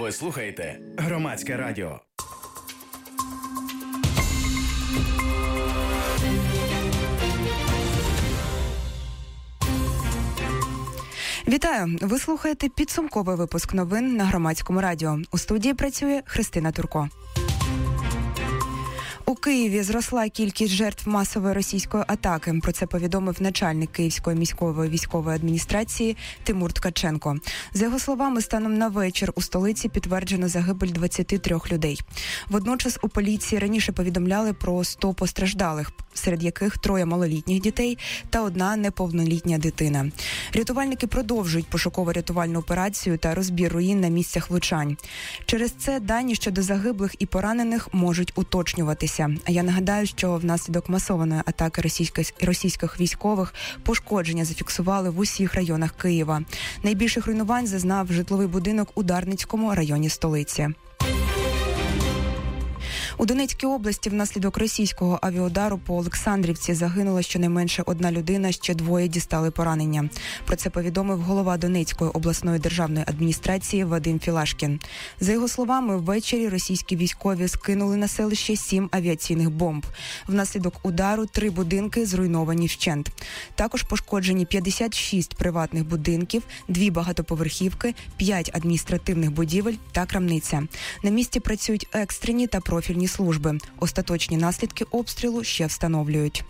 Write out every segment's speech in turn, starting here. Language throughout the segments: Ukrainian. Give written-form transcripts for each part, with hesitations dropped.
Ви слухаєте Громадське радіо. Вітаю! Ви слухаєте підсумковий випуск новин на Громадському радіо. У студії працює Христина Турко. У Києві зросла кількість жертв масової російської атаки. Про це повідомив начальник Київської міської військової адміністрації Тимур Ткаченко. За його словами, станом на вечір у столиці підтверджено загибель 23 людей. Водночас у поліції раніше повідомляли про 100 постраждалих, серед яких 3 малолітніх дітей та 1 неповнолітня дитина. Рятувальники продовжують пошуково-рятувальну операцію та розбір руїн на місцях влучань. Через це дані щодо загиблих і поранених можуть уточнюватися. А я нагадаю, що внаслідок масованої атаки російських військових пошкодження зафіксували в усіх районах Києва. Найбільших руйнувань зазнав житловий будинок у Дарницькому районі столиці. У Донецькій області внаслідок російського авіаудару по Олександрівці загинула щонайменше 1 людина, ще 2 дістали поранення. Про це повідомив голова Донецької обласної державної адміністрації Вадим Філашкін. За його словами, ввечері російські військові скинули на селище 7 авіаційних бомб. Внаслідок удару 3 будинки зруйновані вщент. Також пошкоджені 56 приватних будинків, 2 багатоповерхівки, 5 адміністративних будівель та крамниця. На місці працюють екстрені та профільні служби. Остаточні наслідки обстрілу ще встановлюють.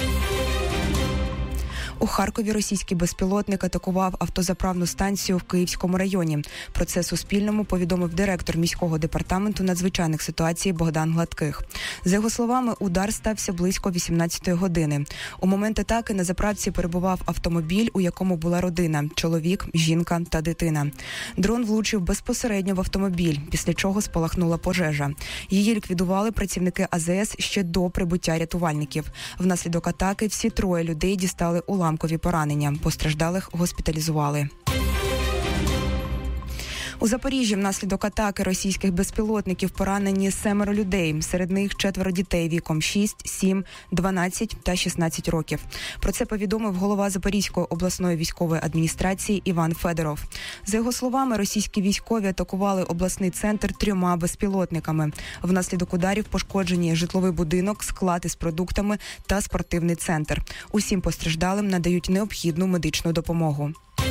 У Харкові російський безпілотник атакував автозаправну станцію в Київському районі. Про це Суспільному повідомив директор міського департаменту надзвичайних ситуацій Богдан Гладких. За його словами, удар стався близько 18-ї години. У момент атаки на заправці перебував автомобіль, у якому була родина – чоловік, жінка та дитина. Дрон влучив безпосередньо в автомобіль, після чого спалахнула пожежа. Її ліквідували працівники АЗС ще до прибуття рятувальників. Внаслідок атаки всі 3 людей дістали уламкові поранення. Постраждалих госпіталізували. У Запоріжжі внаслідок атаки російських безпілотників поранені 7 людей. Серед них 4 дітей віком 6, 7, 12 та 16 років. Про це повідомив голова Запорізької обласної військової адміністрації Іван Федоров. За його словами, російські військові атакували обласний центр 3 безпілотниками. Внаслідок ударів пошкоджені житловий будинок, склад із продуктами та спортивний центр. Усім постраждалим надають необхідну медичну допомогу.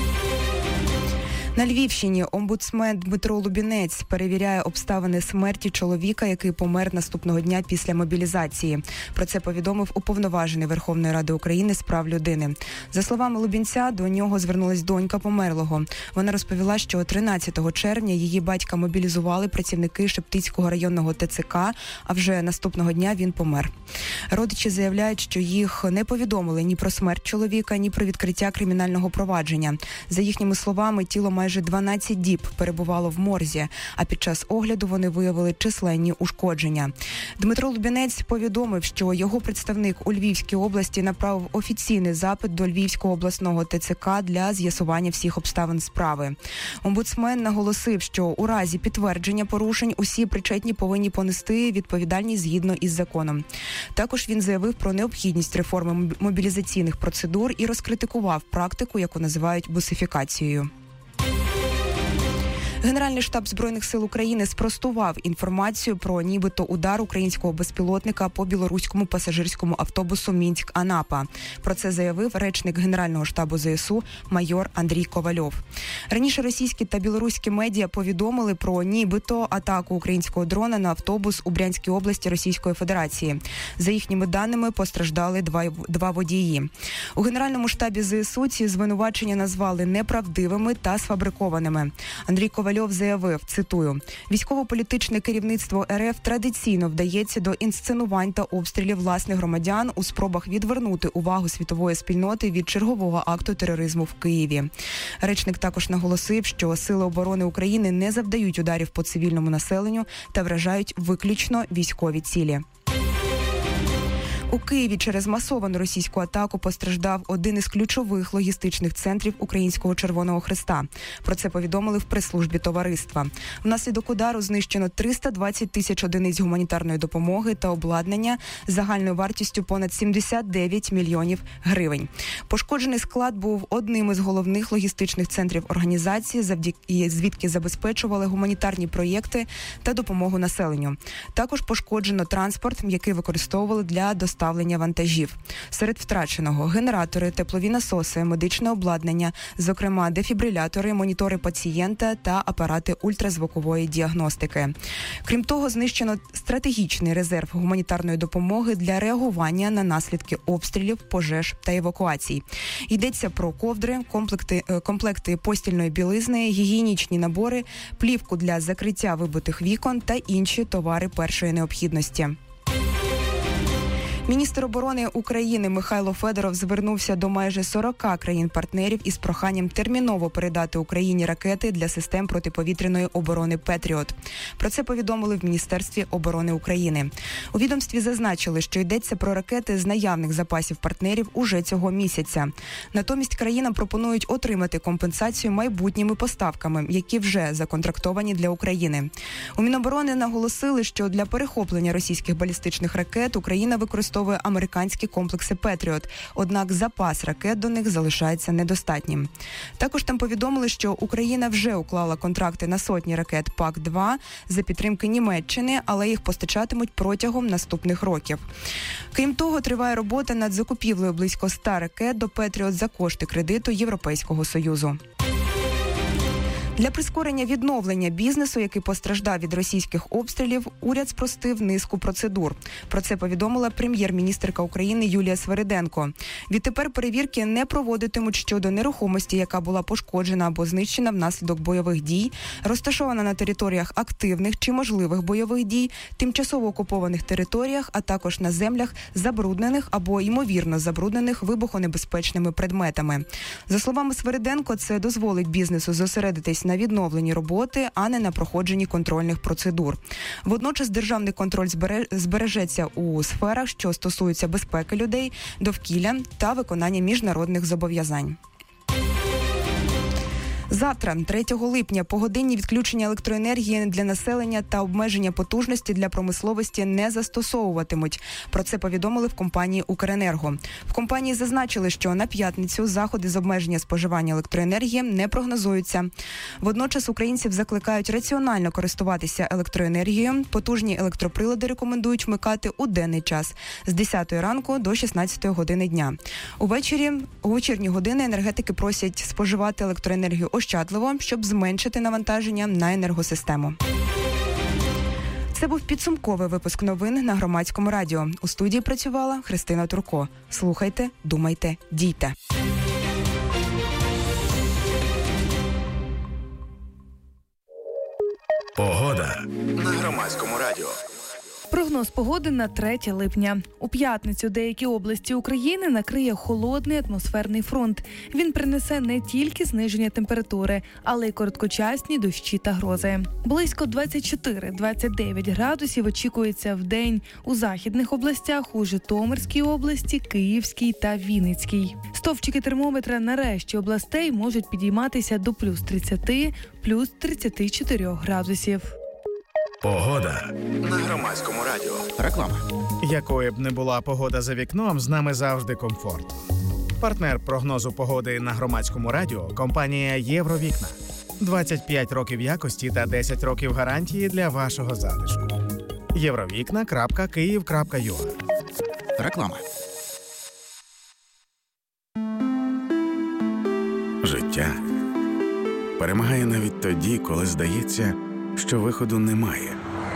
На Львівщині омбудсмен Дмитро Лубінець перевіряє обставини смерті чоловіка, який помер наступного дня після мобілізації. Про це повідомив уповноважений Верховної Ради України з прав людини. За словами Лубінця, до нього звернулась донька померлого. Вона розповіла, що 13 червня її батька мобілізували працівники Шептицького районного ТЦК, а вже наступного дня він помер. Родичі заявляють, що їх не повідомили ні про смерть чоловіка, ні про відкриття кримінального провадження. За їхніми словами, тіло майже 12 діб перебувало в морзі, а під час огляду вони виявили численні ушкодження. Дмитро Лубінець повідомив, що його представник у Львівській області направив офіційний запит до Львівського обласного ТЦК для з'ясування всіх обставин справи. Омбудсмен наголосив, що у разі підтвердження порушень усі причетні повинні понести відповідальність згідно із законом. Також він заявив про необхідність реформи мобілізаційних процедур і розкритикував практику, яку називають бусифікацією. Генеральний штаб Збройних сил України спростував інформацію про нібито удар українського безпілотника по білоруському пасажирському автобусу Мінськ-Анапа. Про це заявив речник Генерального штабу ЗСУ майор Андрій Ковальов. Раніше російські та білоруські медіа повідомили про нібито атаку українського дрона на автобус у Брянській області Російської Федерації. За їхніми даними, постраждали 2 водії. У Генеральному штабі ЗСУ ці звинувачення назвали неправдивими та сфабрикованими. Андрій Ковальов заявив, цитую, «Військово-політичне керівництво РФ традиційно вдається до інсценувань та обстрілів власних громадян у спробах відвернути увагу світової спільноти від чергового акту тероризму в Києві». Речник також наголосив, що Сили оборони України не завдають ударів по цивільному населенню та вражають виключно військові цілі. У Києві через масовану російську атаку постраждав один із ключових логістичних центрів Українського Червоного Хреста. Про це повідомили в прес-службі товариства. Внаслідок удару знищено 320 тисяч одиниць гуманітарної допомоги та обладнання загальною вартістю понад 79 мільйонів гривень. Пошкоджений склад був одним із головних логістичних центрів організації, звідки забезпечували гуманітарні проєкти та допомогу населенню. Також пошкоджено транспорт, який використовували для доставлення вантажів. Серед втраченого – генератори, теплові насоси, медичне обладнання, зокрема дефібрилятори, монітори пацієнта та апарати ультразвукової діагностики. Крім того, знищено стратегічний резерв гуманітарної допомоги для реагування на наслідки обстрілів, пожеж та евакуацій. Йдеться про ковдри, комплекти постільної білизни, гігієнічні набори, плівку для закриття вибитих вікон та інші товари першої необхідності. Міністр оборони України Михайло Федоров звернувся до майже 40 країн-партнерів із проханням терміново передати Україні ракети для систем протиповітряної оборони «Петріот». Про це повідомили в Міністерстві оборони України. У відомстві зазначили, що йдеться про ракети з наявних запасів партнерів уже цього місяця. Натомість країнам пропонують отримати компенсацію майбутніми поставками, які вже законтрактовані для України. У Міноборони наголосили, що для перехоплення російських балістичних ракет Україна використовує американські комплекси «Петріот», однак запас ракет до них залишається недостатнім. Також там повідомили, що Україна вже уклала контракти на сотні ракет ПАК-2 за підтримки Німеччини, але їх постачатимуть протягом наступних років. Крім того, триває робота над закупівлею близько 100 ракет до «Петріот» за кошти кредиту Європейського Союзу. Для прискорення відновлення бізнесу, який постраждав від російських обстрілів, уряд спростив низку процедур. Про це повідомила прем'єр-міністерка України Юлія Свериденко. Відтепер перевірки не проводитимуть щодо нерухомості, яка була пошкоджена або знищена внаслідок бойових дій, розташована на територіях активних чи можливих бойових дій, тимчасово окупованих територіях, а також на землях, забруднених або ймовірно забруднених вибухонебезпечними предметами. За словами Свериденко, це дозволить бізнесу зосередитись на відновленні роботи, а не на проходженні контрольних процедур. Водночас державний контроль збережеться у сферах, що стосуються безпеки людей, довкілля та виконання міжнародних зобов'язань. Завтра, 3 липня, погодинні відключення електроенергії для населення та обмеження потужності для промисловості не застосовуватимуть. Про це повідомили в компанії «Укренерго». В компанії зазначили, що на п'ятницю заходи з обмеження споживання електроенергії не прогнозуються. Водночас українців закликають раціонально користуватися електроенергією. Потужні електроприлади рекомендують вмикати у денний час з 10 ранку до 16 години дня. У вечірні години енергетики просять споживати електроенергію ощадливо, щоб зменшити навантаження на енергосистему. Це був підсумковий випуск новин на Громадському радіо. У студії працювала Христина Турко. Слухайте, думайте, дійте. Погода на Громадському радіо. Прогноз погоди на 3 липня. У п'ятницю деякі області України накриє холодний атмосферний фронт. Він принесе не тільки зниження температури, але й короткочасні дощі та грози. Близько 24-29 градусів очікується в день у західних областях, у Житомирській області, Київській та Вінницькій. Стовпчики термометра на решті областей можуть підійматися до плюс 30, плюс 34 градусів. Погода на Громадському радіо. Реклама. Якою б не була погода за вікном, з нами завжди комфорт. Партнер прогнозу погоди на Громадському радіо – компанія «Євровікна». 25 років якості та 10 років гарантії для вашого затишку. Євровікна.Київ.ua. Реклама. Життя перемагає навіть тоді, коли здається, що виходу немає.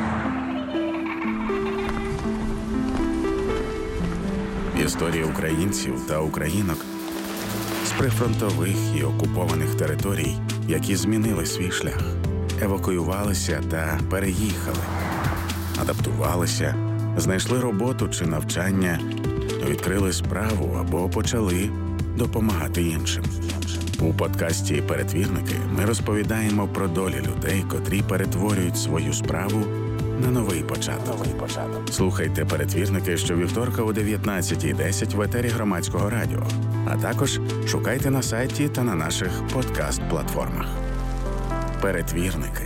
Історії українців та українок з прифронтових і окупованих територій, які змінили свій шлях, евакуювалися та переїхали, адаптувалися, знайшли роботу чи навчання, відкрили справу або почали допомагати іншим. У подкасті «Перетвірники» ми розповідаємо про долі людей, котрі перетворюють свою справу на новий початок. Слухайте «Перетвірники» щовівторка о 19:10 в етері Громадського радіо. А також шукайте на сайті та на наших подкаст-платформах. «Перетвірники».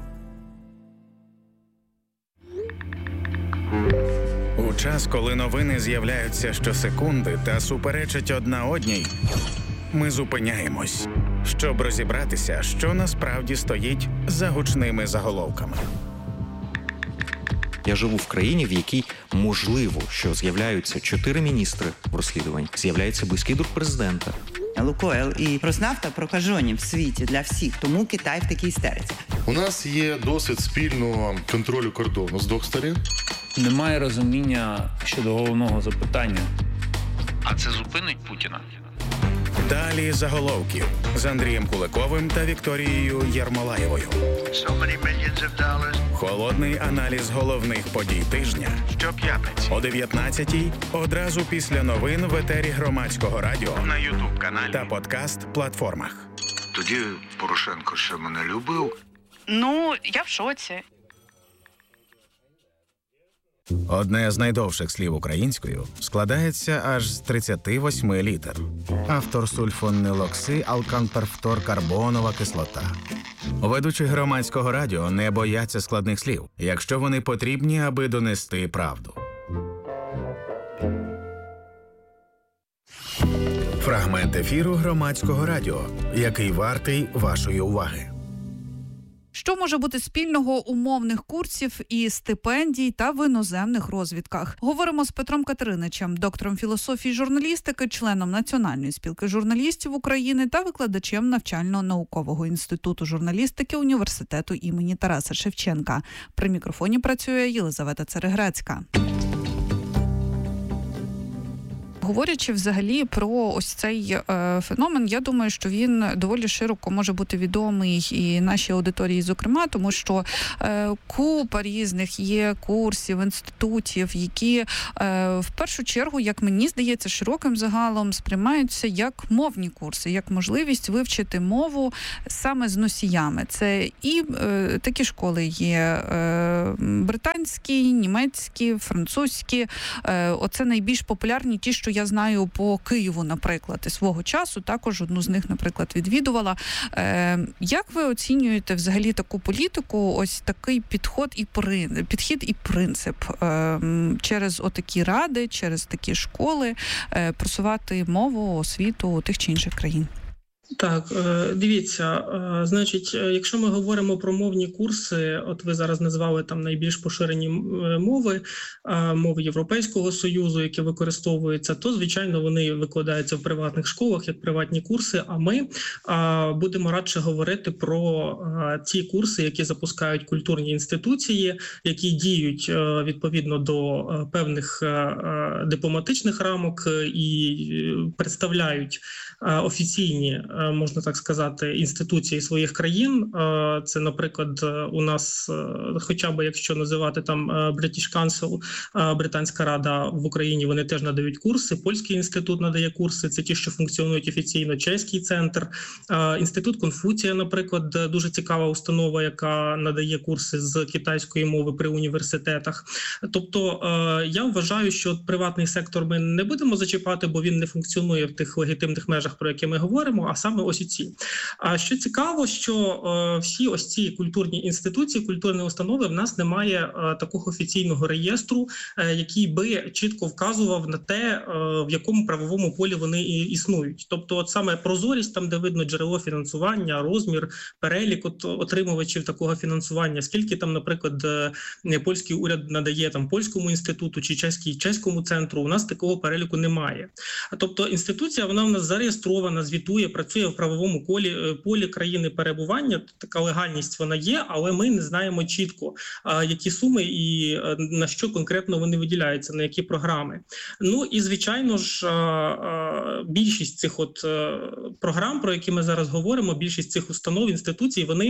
У час, коли новини з'являються щосекунди та суперечать одна одній, ми зупиняємось, щоб розібратися, що насправді стоїть за гучними заголовками. Я живу в країні, в якій можливо, що з'являються 4 міністри в розслідуванні, з'являється близький друг президента. Лукойл і Роснафта прокажені в світі для всіх, тому Китай в такій істериці. У нас є досвід спільного контролю кордону з двох сторін. Немає розуміння щодо головного запитання. А це зупинить Путіна? Далі заголовків з Андрієм Куликовим та Вікторією Єрмолаєвою. Холодний аналіз головних подій тижня щоп'ятниці о 19:00 одразу після новин в етері Громадського радіо на YouTube-каналі та подкаст-платформах. Тоді Порошенко ще мене любив. Ну, я в шоці. Одне з найдовших слів українською складається аж з 38 літер. Автор сульфонилокси алканперфторкарбонова кислота. Ведучі Громадського радіо не бояться складних слів, якщо вони потрібні, аби донести правду. Фрагмент ефіру Громадського радіо, який вартий вашої уваги. Що може бути спільного у мовних курсів і стипендій та в іноземних розвідках? Говоримо з Петром Катериничем, доктором філософії журналістики, членом Національної спілки журналістів України та викладачем навчально-наукового інституту журналістики університету імені Тараса Шевченка. При мікрофоні працює Єлизавета Цереграцька. Говорячи взагалі про ось цей феномен, я думаю, що він доволі широко може бути відомий і нашій аудиторії, зокрема, тому що купа різних є курсів, інститутів, які в першу чергу, як мені здається, широким загалом сприймаються як мовні курси, як можливість вивчити мову саме з носіями. Це і такі школи є британські, німецькі, французькі. Оце найбільш популярні ті, що я знаю по Києву, наприклад, і свого часу також одну з них, наприклад, відвідувала. Як ви оцінюєте взагалі таку політику, ось такий підхід і принцип через отакі ради, через такі школи просувати мову, освіту тих чи інших країн? Так, дивіться, значить, якщо ми говоримо про мовні курси, от ви зараз назвали там найбільш поширені мови Європейського Союзу, які використовуються, то, звичайно, вони викладаються в приватних школах як приватні курси, а ми будемо радше говорити про ті курси, які запускають культурні інституції, які діють відповідно до певних дипломатичних рамок і представляють офіційні, можна так сказати, інституції своїх країн. Це, наприклад, у нас, хоча б якщо називати там British Council, Британська Рада в Україні, вони теж надають курси, Польський інститут надає курси, це ті, що функціонують офіційно, Чеський центр, Інститут Конфуція, наприклад, дуже цікава установа, яка надає курси з китайської мови при університетах. Тобто, я вважаю, що приватний сектор ми не будемо зачіпати, бо він не функціонує в тих легітимних межах, про які ми говоримо, а саме ось ці. А що цікаво, що всі ось ці культурні інституції, культурні установи, в нас немає такого офіційного реєстру, який би чітко вказував на те, в якому правовому полі вони існують. Тобто, от саме прозорість, там, де видно джерело фінансування, розмір, перелік отримувачів такого фінансування, скільки там, наприклад, польський уряд надає там польському інституту чи чеському центру, у нас такого переліку немає. Тобто, інституція, вона в нас зареєстрована, звітує, працює в правовому полі країни перебування, така легальність вона є, але ми не знаємо чітко, які суми і на що конкретно вони виділяються, на які програми. Ну і, звичайно ж, більшість цих от програм, про які ми зараз говоримо, більшість цих установ, інституцій, вони,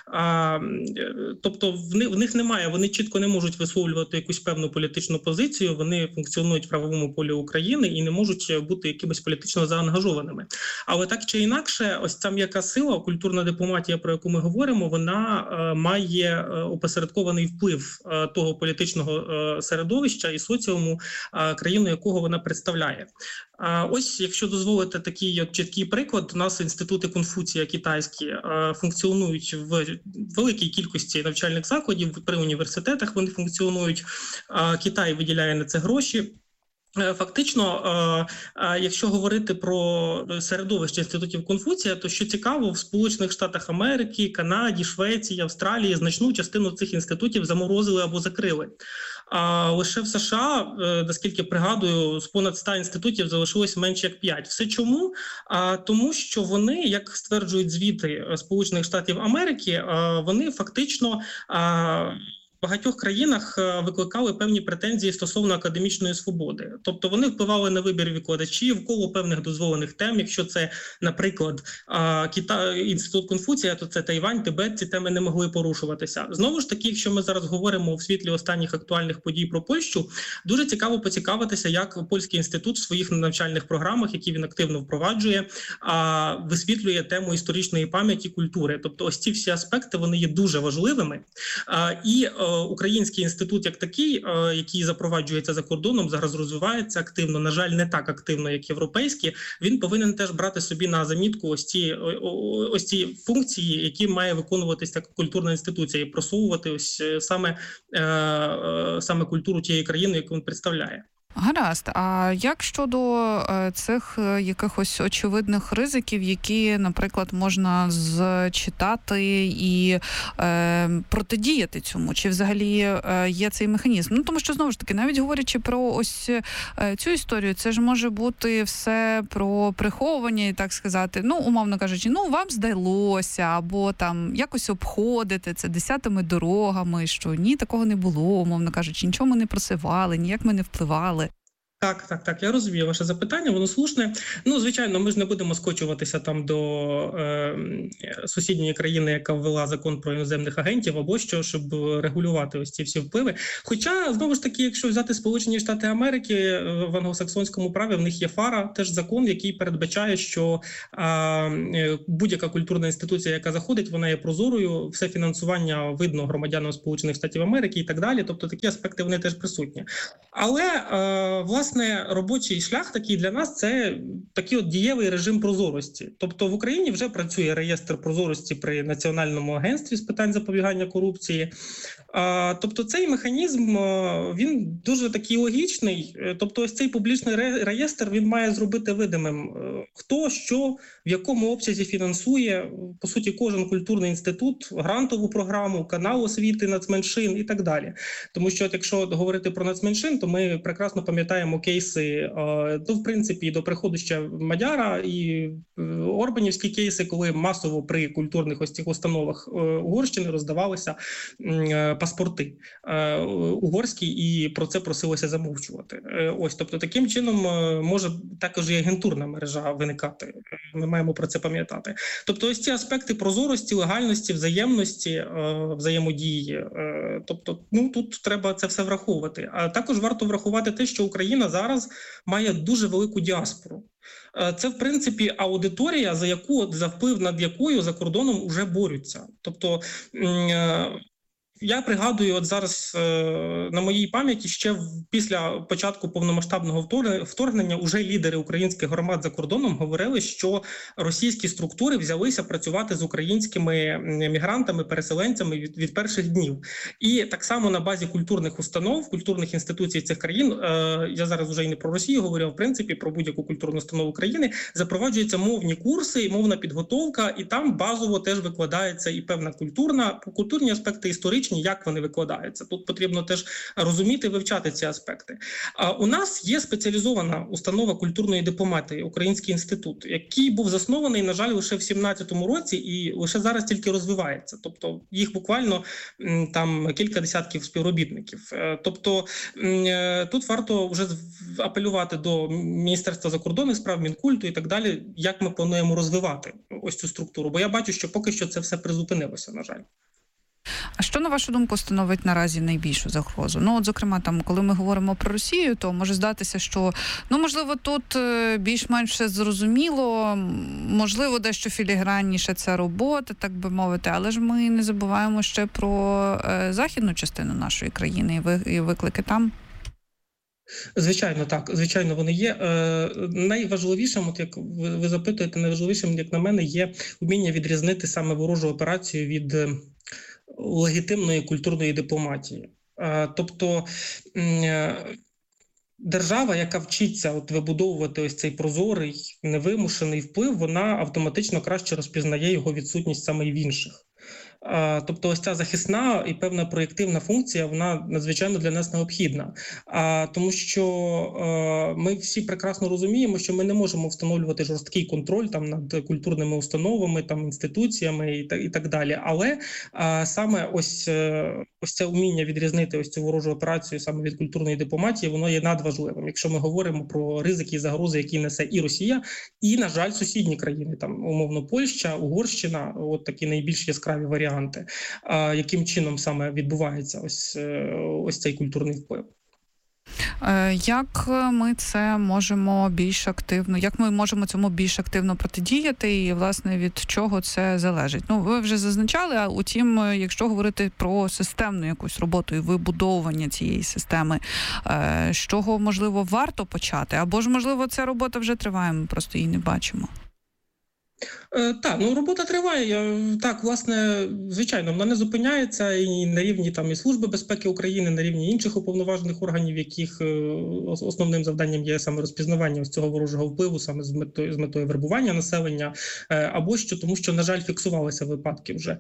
тобто в них немає, вони чітко не можуть висловлювати якусь певну політичну позицію, вони функціонують в правовому полі України і не можуть бути якимось політично заангажованими. Але так чи інакше, інакше, ось ця м'яка сила, культурна дипломатія, про яку ми говоримо, вона має опосередкований вплив того політичного середовища і соціуму, країну якого вона представляє. Ось, якщо дозволите такий от чіткий приклад, у нас інститути Конфуція китайські функціонують в великій кількості навчальних закладів, при університетах вони функціонують, Китай виділяє на це гроші. Фактично, якщо говорити про середовище інститутів Конфуція, то що цікаво, в Сполучених Штатах Америки, Канаді, Швеції, Австралії значну частину цих інститутів заморозили або закрили. А лише в США, наскільки пригадую, з понад 100 інститутів залишилось менше як 5. Все чому? Тому що вони, як стверджують звіти Сполучених Штатів Америки, вони фактично в багатьох країнах викликали певні претензії стосовно академічної свободи. Тобто вони впливали на вибір викладачів, коло певних дозволених тем. Якщо це, наприклад, інститут Конфуція, то це Тайвань, Тибет, ці теми не могли порушуватися. Знову ж таки, якщо ми зараз говоримо в світлі останніх актуальних подій про Польщу, дуже цікаво поцікавитися, як Польський інститут в своїх навчальних програмах, які він активно впроваджує, висвітлює тему історичної пам'яті, культури. Тобто ось ці всі аспекти, вони є дуже важливими. І Український інститут як такий, який запроваджується за кордоном, зараз розвивається активно, на жаль, не так активно, як європейські, він повинен теж брати собі на замітку ось ці функції, які має виконуватися культурна інституція, і просовувати ось саме культуру тієї країни, яку він представляє. Гаразд. А як щодо цих якихось очевидних ризиків, які, наприклад, можна зчитати і протидіяти цьому? Чи взагалі є цей механізм? Ну, тому що, знову ж таки, навіть говорячи про ось цю історію, це ж може бути все про приховування, і так сказати, ну, умовно кажучи, ну, вам здалося, або там якось обходити це десятими дорогами, що ні, такого не було, умовно кажучи, нічого ми не просивали, ніяк ми не впливали. Так, я розумію ваше запитання, воно слушне. Ну, звичайно, ми ж не будемо скочуватися там до сусідньої країни, яка ввела закон про іноземних агентів або що, щоб регулювати ось ці всі впливи. Хоча, знову ж таки, якщо взяти Сполучені Штати Америки, в англосаксонському праві в них є ФАРА, теж закон, який передбачає, що будь-яка культурна інституція, яка заходить, вона є прозорою, все фінансування видно громадянам Сполучених Штатів Америки і так далі, тобто такі аспекти вони теж присутні. Але, власне, робочий шлях такий для нас – це такий от дієвий режим прозорості. Тобто в Україні вже працює реєстр прозорості при Національному агентстві з питань запобігання корупції. Тобто цей механізм, він дуже такий логічний. Тобто ось цей публічний реєстр, він має зробити видимим, хто, що, в якому обсязі фінансує, по суті, кожен культурний інститут, грантову програму, канал освіти нацменшин і так далі. Тому що, якщо говорити про нацменшин, то ми прекрасно пам'ятаємо кейси, в принципі, до приходу ще Мадяра і орбанівські кейси, коли масово при культурних ось цих установах Угорщини роздавалися паспорти угорські, і про це просилося замовчувати. Ось, тобто, таким чином може також і агентурна мережа виникати. Ми маємо про це пам'ятати. Тобто, ось ці аспекти прозорості, легальності, взаємності, взаємодії, тобто, ну, тут треба це все враховувати. А також варто врахувати те, що Україна зараз має дуже велику діаспору. Це, в принципі, аудиторія, за вплив над якою за кордоном вже борються. Тобто, я пригадую, от зараз на моїй пам'яті ще після початку повномасштабного вторгнення уже лідери українських громад за кордоном говорили, що російські структури взялися працювати з українськими мігрантами, переселенцями від перших днів. І так само на базі культурних установ, культурних інституцій цих країн, я зараз вже і не про Росію говорю, а в принципі про будь-яку культурну установу країни, запроваджуються мовні курси і мовна підготовка, і там базово теж викладається і певна культурні аспекти історичні, як вони викладаються. Тут потрібно теж розуміти, вивчати ці аспекти. У нас є спеціалізована установа культурної дипломатії, Український інститут, який був заснований, на жаль, лише в 17-му році і лише зараз тільки розвивається. Тобто їх буквально там кілька десятків співробітників. Тобто тут варто вже апелювати до Міністерства закордонних справ, Мінкульту і так далі, як ми плануємо розвивати ось цю структуру. Бо я бачу, що поки що це все призупинилося, на жаль. А що, на вашу думку, становить наразі найбільшу загрозу? Ну, от, зокрема, там, коли ми говоримо про Росію, то може здатися, що, ну, можливо, тут більш-менш все зрозуміло, можливо, дещо філігранніше ця робота, так би мовити, але ж ми не забуваємо ще про західну частину нашої країни і виклики там. Звичайно, так. Звичайно, вони є. Найважливішим, от як ви запитуєте, найважливішим, як на мене, є вміння відрізнити саме ворожу операцію від легітимної культурної дипломатії. Тобто держава, яка вчиться от вибудовувати ось цей прозорий, невимушений вплив, вона автоматично краще розпізнає його відсутність саме і в інших. Тобто ось ця захисна і певна проєктивна функція, вона надзвичайно для нас необхідна. Тому що ми всі прекрасно розуміємо, що ми не можемо встановлювати жорсткий контроль там над культурними установами, там інституціями і так далі. Але саме ось це вміння відрізнити ось цю ворожу операцію саме від культурної дипломатії, воно є надважливим. Якщо ми говоримо про ризики і загрози, які несе і Росія, і, на жаль, сусідні країни, там умовно Польща, Угорщина, от такі найбільш яскраві варіанти. Яким чином саме відбувається ось цей культурний вплив? Як ми це можемо більш активно, як ми можемо цьому більш активно протидіяти і, власне, від чого це залежить? Ну, ви вже зазначали, а утім, якщо говорити про системну якусь роботу і вибудовування цієї системи, з чого, можливо, варто почати? Або ж, можливо, ця робота вже триває, ми просто її не бачимо? Так, ну робота триває. Так, власне, звичайно, вона не зупиняється і на рівні там і Служби безпеки України, на рівні інших уповноважених органів, яких основним завданням є саме розпізнавання ось цього ворожого впливу, саме з метою вербування населення, або що, тому що, на жаль, фіксувалися випадки вже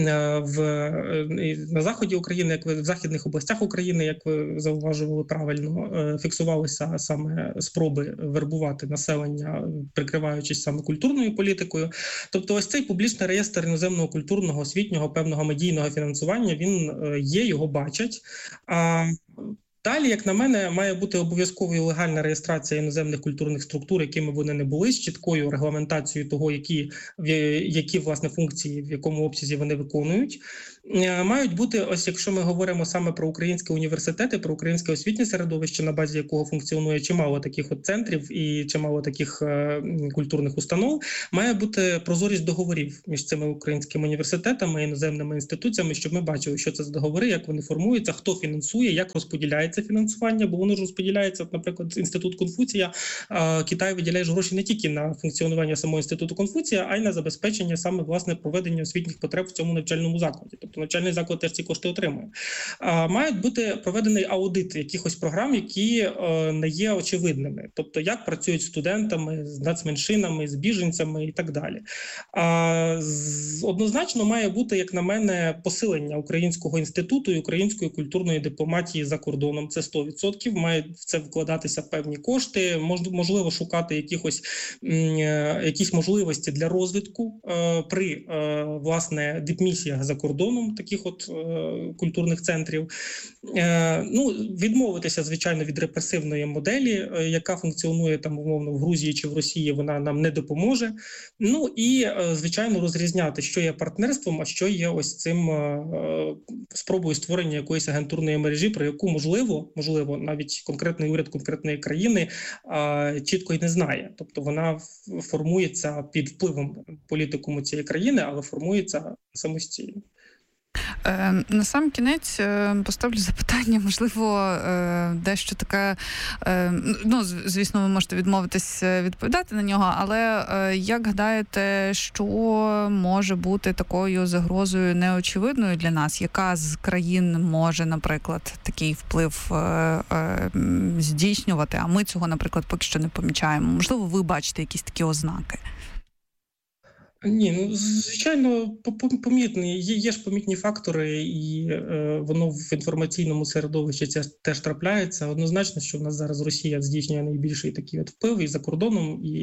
на заході України, як в західних областях України, як ви зауважували правильно, фіксувалися саме спроби вербувати населення, прикриваючись саме культурною політикою. Тобто ось цей публічний реєстр іноземного культурного, освітнього, певного медійного фінансування, він є, його бачать. Далі, як на мене, має бути обов'язковою легальна реєстрація іноземних культурних структур, якими вони не були, з чіткою регламентацією того, які власне функції, в якому обсязі вони виконують. Мають бути, ось якщо ми говоримо саме про українські університети, про українське освітнє середовище, на базі якого функціонує чимало таких от центрів і чимало таких культурних установ, має бути прозорість договорів між цими українськими університетами, іноземними інституціями, щоб ми бачили, що це за договори, як вони формуються, хто фінансує, як розподіляється фінансування, бо воно ж розподіляється, наприклад, Інститут Конфуція. Китай виділяє гроші не тільки на функціонування самого Інституту Конфуція, а й на забезпечення саме, власне, проведення освітніх потреб в цьому навчальному закладі. Тобто навчальний заклад теж ці кошти отримує. Мають бути проведений аудит якихось програм, які не є очевидними. Тобто, як працюють з студентами, з нацменшинами, з біженцями і так далі. Однозначно має бути, як на мене, посилення Українського інституту і української культурної дипломатії за кордоном. Це 100%. Мають в це вкладатися певні кошти, можливо шукати якісь можливості для розвитку при, власне, дипмісіях за кордоном таких от культурних центрів. Відмовитися, звичайно, від репресивної моделі, яка функціонує там, умовно, в Грузії чи в Росії, вона нам не допоможе. І, звичайно, розрізняти, що є партнерством, а що є ось цим спробою створення якоїсь агентурної мережі, про яку, можливо, навіть конкретний уряд конкретної країни чітко й не знає. Тобто вона формується під впливом політикуму цієї країни, але формується самостійно. На сам кінець поставлю запитання, можливо, дещо таке, звісно, ви можете відмовитись відповідати на нього, але як гадаєте, що може бути такою загрозою неочевидною для нас? Яка з країн може, наприклад, такий вплив здійснювати, а ми цього, наприклад, поки що не помічаємо? Можливо, ви бачите якісь такі ознаки? Ні, звичайно, помітні. Є ж помітні фактори, і воно в інформаційному середовищі це теж трапляється. Однозначно, що в нас зараз Росія здійснює найбільший такий от вплив і за кордоном, і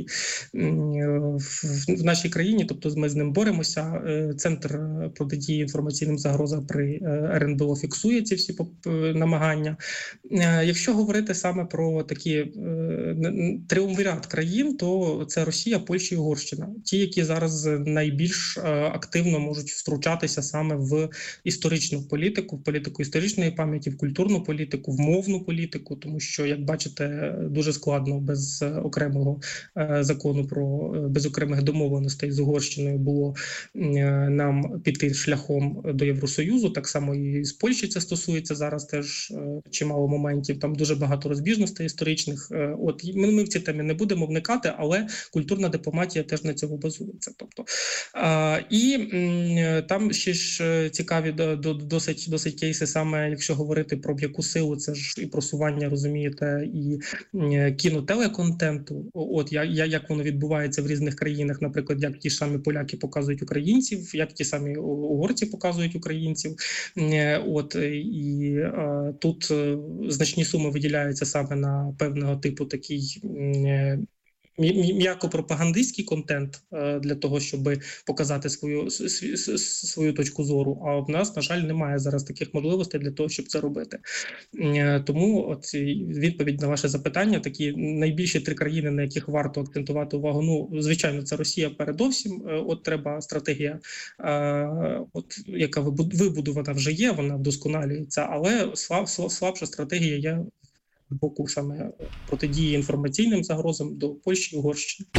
в нашій країні, тобто ми з ним боремося. Центр протидії інформаційним загрозам при РНБО фіксує ці всі намагання. Якщо говорити саме про такі тріумвірат країн, то це Росія, Польща і Угорщина. Ті, які зараз найбільш активно можуть втручатися саме в історичну політику, в політику історичної пам'яті, в культурну політику, в мовну політику, тому що, як бачите, дуже складно без окремого закону без окремих домовленостей з Угорщиною було нам піти шляхом до Євросоюзу. Так само і з Польщі це стосується зараз теж чимало моментів. Там дуже багато розбіжностей історичних. От ми в ці теми не будемо вникати, але культурна дипломатія теж на цьому базується. Тобто і там ще ж цікаві досить кейси, саме якщо говорити про м'яку силу, це ж і просування, розумієте, і кінотелеконтенту. От як воно відбувається в різних країнах, наприклад, як ті ж самі поляки показують українців, як ті самі угорці показують українців. От і тут значні суми виділяються саме на певного типу такий м'яко-пропагандистський контент для того, щоб показати свою точку зору. А в нас, на жаль, немає зараз таких можливостей для того, щоб це робити. Тому от відповідь на ваше запитання, такі найбільші 3 країни, на яких варто акцентувати увагу, ну, звичайно, це Росія передовсім. От треба стратегія, от яка вибудована вже є, вона вдосконалюється, але слабша стратегія є боку саме протидії інформаційним загрозам до Польщі і Угорщини.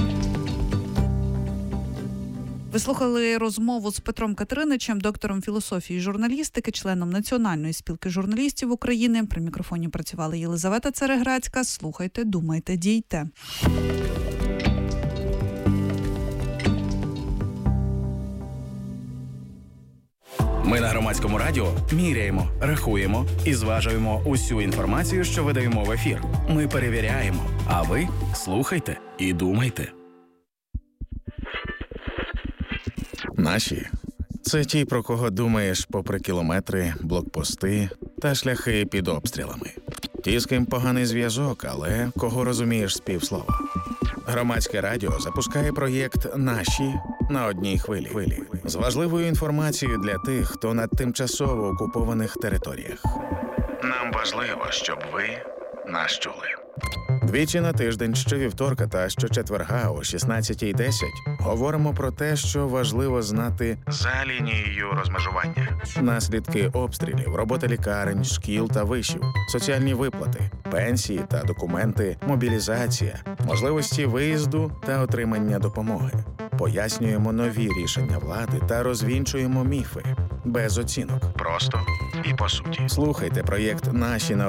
Ви слухали розмову з Петром Катериничем, доктором філософії і журналістики, членом Національної спілки журналістів України. При мікрофоні працювала Єлизавета Цереграцька. Слухайте, думайте, дійте. Ми на Громадському радіо міряємо, рахуємо і зважуємо усю інформацію, що видаємо в ефір. Ми перевіряємо, а ви слухайте і думайте. Наші – це ті, про кого думаєш попри кілометри, блокпости та шляхи під обстрілами. Ті, з ким поганий зв'язок, але кого розумієш з півслова. Громадське радіо запускає проєкт «Наші» на одній хвилі. З важливою інформацією для тих, хто на тимчасово окупованих територіях. Нам важливо, щоб ви нас чули. Двічі на тиждень, щовівторка та щочетверга о 16:10 говоримо про те, що важливо знати за лінією розмежування. Наслідки обстрілів, робота лікарень, шкіл та вишів, соціальні виплати, пенсії та документи, мобілізація, можливості виїзду та отримання допомоги. Пояснюємо нові рішення влади та розвінчуємо міфи. Без оцінок. Просто і по суті. Слухайте проєкт «Наші» на